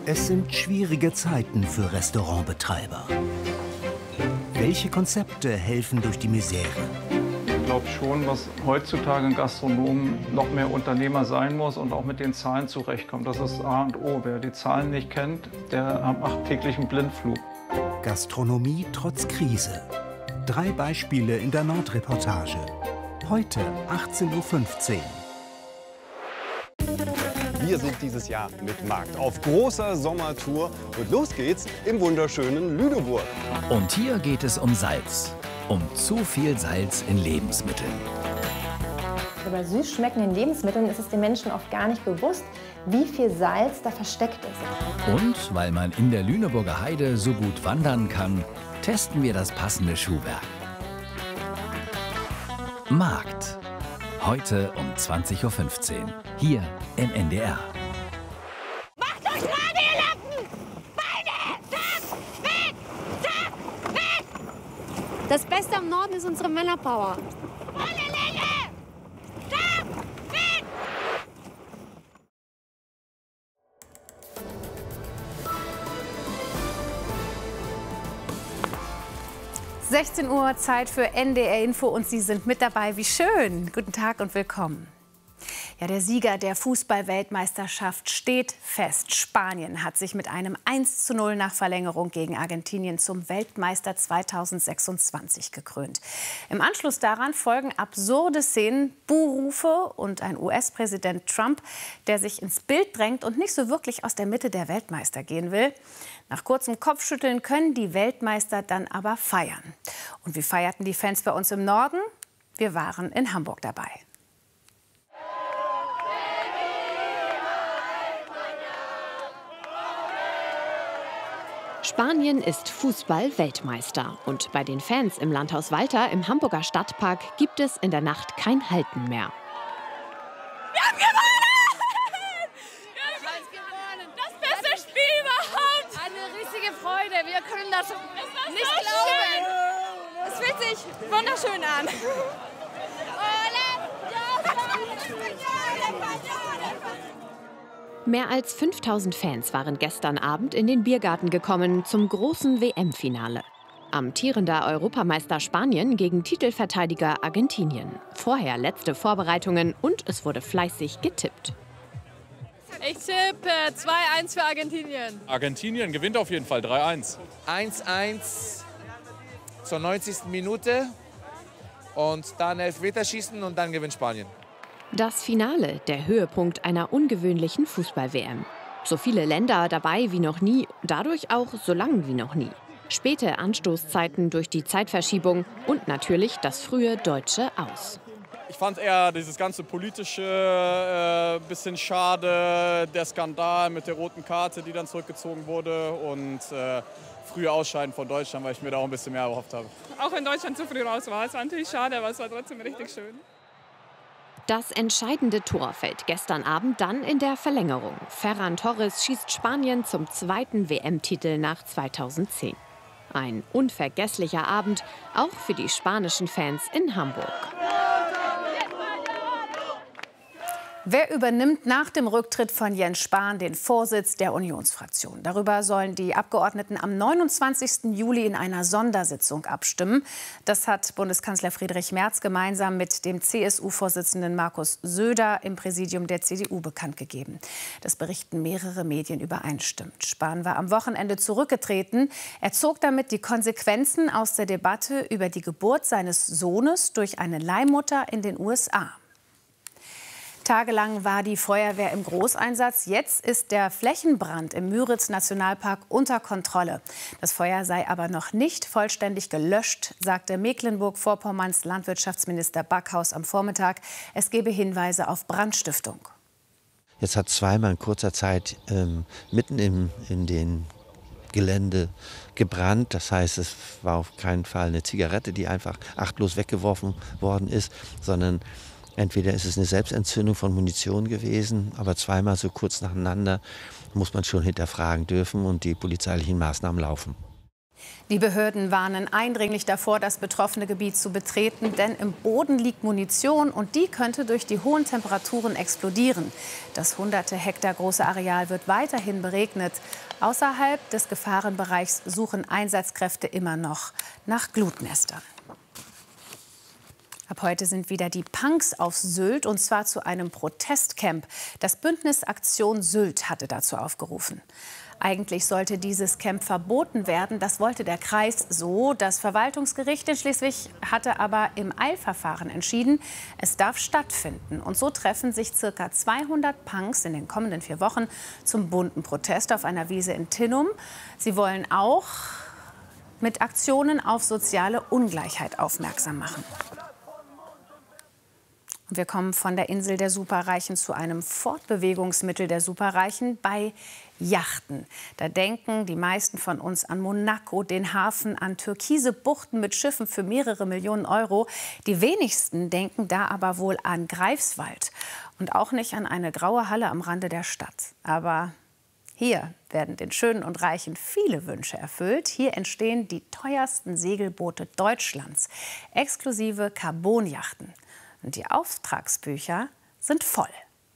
Es sind schwierige Zeiten für Restaurantbetreiber. Welche Konzepte helfen durch die Misere? Ich glaube schon, dass heutzutage ein Gastronom noch mehr Unternehmer sein muss und auch mit den Zahlen zurechtkommt. Das ist A und O. Wer die Zahlen nicht kennt, der macht täglich einen Blindflug. Gastronomie trotz Krise. 3 Beispiele in der Nordreportage. Heute 18:15 Uhr. Wir sind dieses Jahr mit Markt auf großer Sommertour und los geht's im wunderschönen Lüneburg. Und hier geht es um Salz. Um zu viel Salz in Lebensmitteln. Bei süß schmeckenden Lebensmitteln ist es den Menschen oft gar nicht bewusst, wie viel Salz da versteckt ist. Und weil man in der Lüneburger Heide so gut wandern kann, testen wir das passende Schuhwerk. Markt. Heute um 20:15 Uhr. Hier im NDR. Macht euch gerade, ihr Lappen! Beine! Zack! Weg! Zack! Weg! Das Beste am Norden ist unsere Männerpower. Volle Länge! Zack! Weg! 16 Uhr, Zeit für NDR Info und Sie sind mit dabei. Wie schön. Guten Tag und willkommen. Ja, der Sieger der Fußball-Weltmeisterschaft steht fest. Spanien hat sich mit einem 1:0 nach Verlängerung gegen Argentinien zum Weltmeister 2026 gekrönt. Im Anschluss daran folgen absurde Szenen, Buhrufe und ein US-Präsident Trump, der sich ins Bild drängt und nicht so wirklich aus der Mitte der Weltmeister gehen will. Nach kurzem Kopfschütteln können die Weltmeister dann aber feiern. Und wie feierten die Fans bei uns im Norden? Wir waren in Hamburg dabei. Spanien ist Fußball-Weltmeister. Und bei den Fans im Landhaus Walter im Hamburger Stadtpark gibt es in der Nacht kein Halten mehr. Wir haben gewonnen! Wir haben gewonnen! Das beste Spiel überhaupt! Eine riesige Freude. Wir können das nicht glauben. Es fühlt sich wunderschön an. Mehr als 5000 Fans waren gestern Abend in den Biergarten gekommen zum großen WM-Finale. Amtierender Europameister Spanien gegen Titelverteidiger Argentinien. Vorher letzte Vorbereitungen und es wurde fleißig getippt. Ich tippe 2:1 für Argentinien. Argentinien gewinnt auf jeden Fall 3:1. 1:1 zur 90. Minute und dann Elfmeterschießen und dann gewinnt Spanien. Das Finale, der Höhepunkt einer ungewöhnlichen Fußball-WM. So viele Länder dabei wie noch nie, dadurch auch so lang wie noch nie. Späte Anstoßzeiten durch die Zeitverschiebung und natürlich das frühe deutsche Aus. Ich fand eher dieses ganze politische bisschen schade, der Skandal mit der roten Karte, die dann zurückgezogen wurde und frühe Ausscheiden von Deutschland, weil ich mir da auch ein bisschen mehr erhofft habe. Auch wenn Deutschland zu früh raus war. Es war natürlich schade, aber es war trotzdem richtig schön. Das entscheidende Tor fällt gestern Abend dann in der Verlängerung. Ferran Torres schießt Spanien zum 2. WM-Titel nach 2010. Ein unvergesslicher Abend, auch für die spanischen Fans in Hamburg. Wer übernimmt nach dem Rücktritt von Jens Spahn den Vorsitz der Unionsfraktion? Darüber sollen die Abgeordneten am 29. Juli in einer Sondersitzung abstimmen. Das hat Bundeskanzler Friedrich Merz gemeinsam mit dem CSU-Vorsitzenden Markus Söder im Präsidium der CDU bekannt gegeben. Das berichten mehrere Medien übereinstimmend. Spahn war am Wochenende zurückgetreten. Er zog damit die Konsequenzen aus der Debatte über die Geburt seines Sohnes durch eine Leihmutter in den USA. Tagelang war die Feuerwehr im Großeinsatz. Jetzt ist der Flächenbrand im Müritz-Nationalpark unter Kontrolle. Das Feuer sei aber noch nicht vollständig gelöscht, sagte Mecklenburg-Vorpommerns Landwirtschaftsminister Backhaus am Vormittag. Es gebe Hinweise auf Brandstiftung. Jetzt hat zweimal in kurzer Zeit mitten in den Gelände gebrannt. Das heißt, es war auf keinen Fall eine Zigarette, die einfach achtlos weggeworfen worden ist, sondern entweder ist es eine Selbstentzündung von Munition gewesen, aber zweimal so kurz nacheinander muss man schon hinterfragen dürfen und die polizeilichen Maßnahmen laufen. Die Behörden warnen eindringlich davor, das betroffene Gebiet zu betreten, denn im Boden liegt Munition und die könnte durch die hohen Temperaturen explodieren. Das hunderte Hektar große Areal wird weiterhin beregnet. Außerhalb des Gefahrenbereichs suchen Einsatzkräfte immer noch nach Glutnestern. Ab heute sind wieder die Punks auf Sylt, und zwar zu einem Protestcamp. Das Bündnis Aktion Sylt hatte dazu aufgerufen. Eigentlich sollte dieses Camp verboten werden. Das wollte der Kreis so. Das Verwaltungsgericht in Schleswig hatte aber im Eilverfahren entschieden, es darf stattfinden. Und so treffen sich ca. 200 Punks in den kommenden 4 Wochen zum bunten Protest auf einer Wiese in Tinnum. Sie wollen auch mit Aktionen auf soziale Ungleichheit aufmerksam machen. Wir kommen von der Insel der Superreichen zu einem Fortbewegungsmittel der Superreichen bei Yachten. Da denken die meisten von uns an Monaco, den Hafen, an türkise Buchten mit Schiffen für mehrere Millionen Euro. Die wenigsten denken da aber wohl an Greifswald und auch nicht an eine graue Halle am Rande der Stadt. Aber hier werden den Schönen und Reichen viele Wünsche erfüllt. Hier entstehen die teuersten Segelboote Deutschlands, exklusive Carbonjachten. Und die Auftragsbücher sind voll.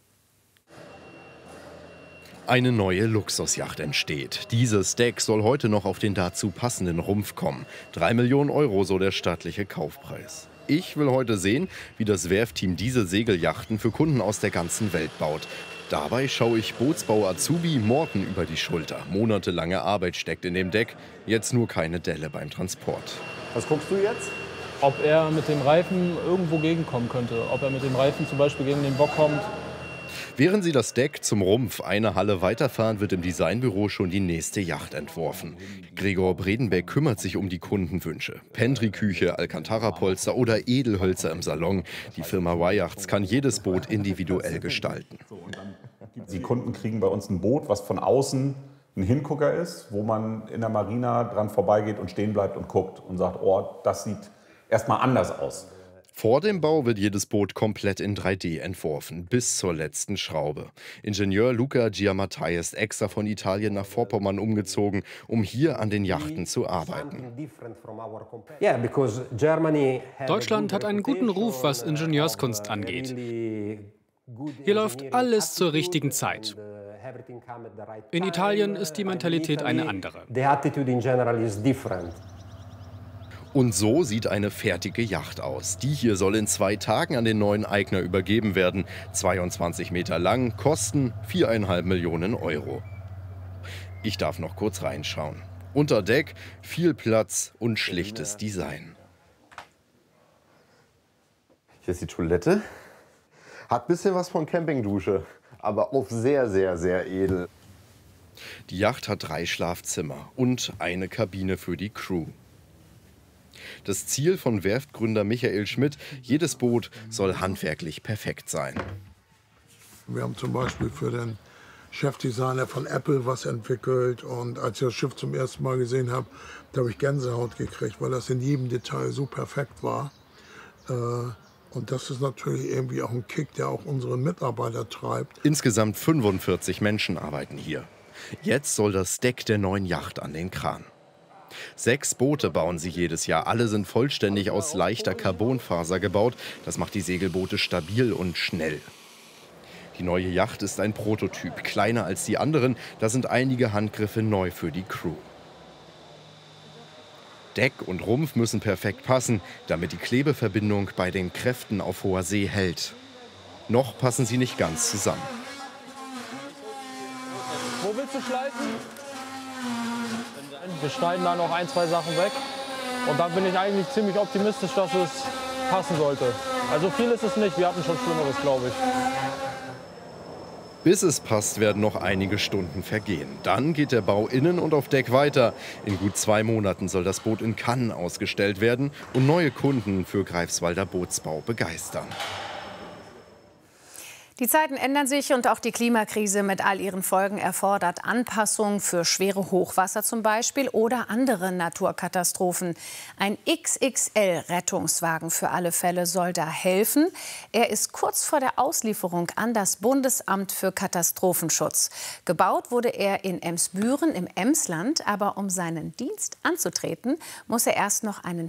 Eine neue Luxusjacht entsteht. Dieses Deck soll heute noch auf den dazu passenden Rumpf kommen. 3 Millionen Euro, so der stattliche Kaufpreis. Ich will heute sehen, wie das Werfteam diese Segeljachten für Kunden aus der ganzen Welt baut. Dabei schaue ich Bootsbau-Azubi Morten über die Schulter. Monatelange Arbeit steckt in dem Deck, jetzt nur keine Delle beim Transport. Was guckst du jetzt? Ob er mit dem Reifen irgendwo gegenkommen könnte. Ob er mit dem Reifen zum Beispiel gegen den Bock kommt. Während sie das Deck zum Rumpf eine Halle weiterfahren, wird im Designbüro schon die nächste Yacht entworfen. Gregor Bredenbeck kümmert sich um die Kundenwünsche. Pentry-Küche, Alcantara-Polster oder Edelhölzer im Salon. Die Firma Y-Yachts kann jedes Boot individuell gestalten. Die Kunden kriegen bei uns ein Boot, was von außen ein Hingucker ist, wo man in der Marina dran vorbeigeht und stehen bleibt und guckt und sagt, oh, das sieht erstmal anders aus. Vor dem Bau wird jedes Boot komplett in 3D entworfen, bis zur letzten Schraube. Ingenieur Luca Giammattei ist extra von Italien nach Vorpommern umgezogen, um hier an den Yachten zu arbeiten. Deutschland hat einen guten Ruf, was Ingenieurskunst angeht. Hier läuft alles zur richtigen Zeit. In Italien ist die Mentalität eine andere. Und so sieht eine fertige Yacht aus. Die hier soll in 2 Tagen an den neuen Eigner übergeben werden. 22 Meter lang, Kosten 4,5 Millionen Euro. Ich darf noch kurz reinschauen. Unter Deck viel Platz und schlichtes Design. Hier ist die Toilette. Hat ein bisschen was von Campingdusche, aber auf sehr, sehr, sehr edel. Die Yacht hat 3 Schlafzimmer und eine Kabine für die Crew. Das Ziel von Werftgründer Michael Schmidt, jedes Boot soll handwerklich perfekt sein. Wir haben zum Beispiel für den Chefdesigner von Apple was entwickelt. Und als ich das Schiff zum ersten Mal gesehen habe, da habe ich Gänsehaut gekriegt, weil das in jedem Detail so perfekt war. Und das ist natürlich irgendwie auch ein Kick, der auch unsere Mitarbeiter treibt. Insgesamt 45 Menschen arbeiten hier. Jetzt soll das Deck der neuen Yacht an den Kran. 6 Boote bauen sie jedes Jahr. Alle sind vollständig aus leichter Carbonfaser gebaut. Das macht die Segelboote stabil und schnell. Die neue Yacht ist ein Prototyp, kleiner als die anderen. Da sind einige Handgriffe neu für die Crew. Deck und Rumpf müssen perfekt passen, damit die Klebeverbindung bei den Kräften auf hoher See hält. Noch passen sie nicht ganz zusammen. Wo willst du schleifen? Wir schneiden da noch 1, 2 Sachen weg. Und da bin ich eigentlich ziemlich optimistisch, dass es passen sollte. Also viel ist es nicht, wir hatten schon Schlimmeres, glaube ich. Bis es passt, werden noch einige Stunden vergehen. Dann geht der Bau innen und auf Deck weiter. In gut 2 Monaten soll das Boot in Cannes ausgestellt werden und neue Kunden für Greifswalder Bootsbau begeistern. Die Zeiten ändern sich und auch die Klimakrise mit all ihren Folgen erfordert Anpassungen für schwere Hochwasser zum Beispiel oder andere Naturkatastrophen. Ein XXL-Rettungswagen für alle Fälle soll da helfen. Er ist kurz vor der Auslieferung an das Bundesamt für Katastrophenschutz. Gebaut wurde er in Emsbüren im Emsland, aber um seinen Dienst anzutreten, muss er erst noch einen